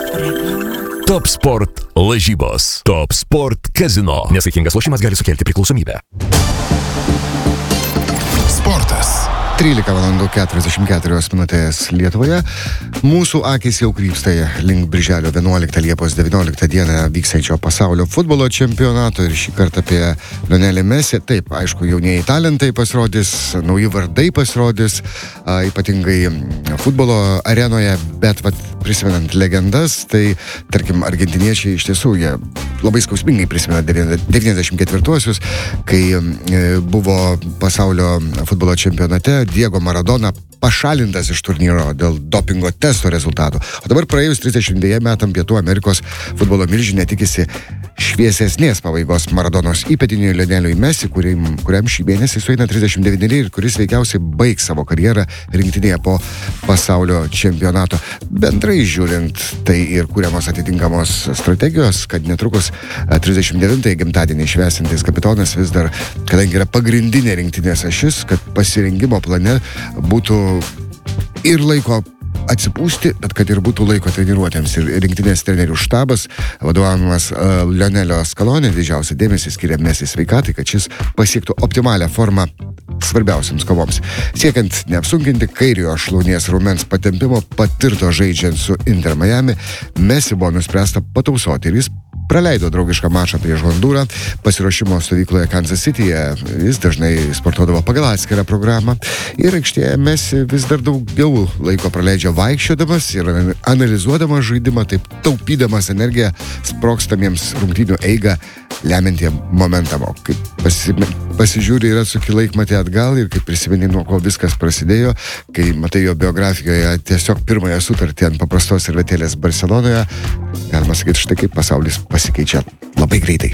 Top Sport lažybos. Top Sport Casino. Nesaikingas lošimas gali sukelti priklausomybę. Sportas. 13:44 Lietuvoje. Mūsų akis jau krypsta link birželio 11 Liepos 19 dieną vykstančio pasaulio futbolo čempionato ir šį kartą apie Lionelį Messi. Taip, aišku, jaunieji talentai pasirodys, nauji vardai pasirodys, ypatingai futbolo arenoje, bet prisimenant legendas, tai tarkim argentiniečiai iš tiesų jie labai skausmingai prisimena 94-uosius, kai buvo pasaulio futbolo čempionate Diego Maradona pašalintas iš turnyro dėl dopingo testo rezultatų. O dabar praėjus 32 metam Pietų Amerikos futbolo milžinė tikisi šviesesnės pabaigos Maradonos įpėdiniui Lioneliui Messi, kuriam šį mėnesį sueina 39 ir kuris veikiausiai baigs savo karjerą rinktinėje po pasaulio čempionato. Bendrai žiūrint, tai ir kuriamos atitinkamos strategijos, kad netrukus 39 gimtadienį švęsintis kapitonas vis dar, kadangi yra pagrindinė rinktinės ašis, kad pasirengimo plane būtų ir laiko atsipūsti, bet kad ir būtų laiko treniruotėms. Ir rinktinės trenerių štabas, vadovavimas Lionelio Scaloni, didžiausią dėmesį skiria Messi sveikatai, kad šis pasiektų optimalią formą svarbiausiams kovoms. Siekiant neapsunkinti kairiojo šlaunies raumens patempimo patirto žaidžiant su Inter Miami, Messi buvo nuspręsta patausoti ir jis praleido draugišką mačą prieš Hondūrą. Pasiruošimo stovykloje Kansas Cityje jis dažnai sportuodavo pagal atskirą programą. Ir aikštėje Messi vis dar daugiau laiko praleidžia vaikščiodamas ir analizuodamas žaidimą, taip taupydamas energiją sprogstamiems rungtynių eigą lemiantiem momentam. O kaip pasižiūri ir atsuki laikmatį atgal ir kaip prisimeni, nuo ko viskas prasidėjo, kai matai jo biografijoje tiesiog pirmąją sutartį ant paprastos servetėlės Barcelonoje, galima sakyti, štai kaip pasaulis pasikeičia labai greitai.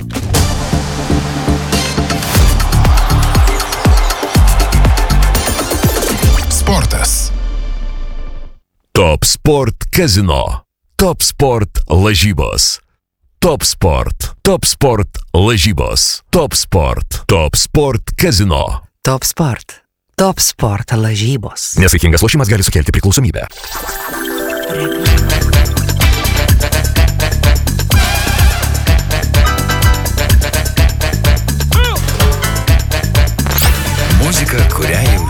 Sportas. Top Sport Casino. Top Sport lažybos. Top Sport. Top Sport lažybos. Top Sport. Top Sport Casino. Top Sport. Top Sport lažybos. Nesaikingas lošimas gali sukelti priklausomybę.